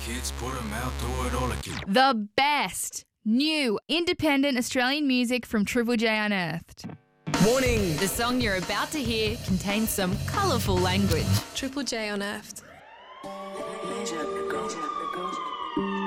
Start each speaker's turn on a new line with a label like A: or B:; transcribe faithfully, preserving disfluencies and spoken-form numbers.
A: kids, put 'em out, do it all again.
B: The best new independent Australian music from Triple J Unearthed.
C: Warning!
B: The song you're about to hear contains some colourful language.
D: Triple J Unearthed.
E: Leisure, go, go.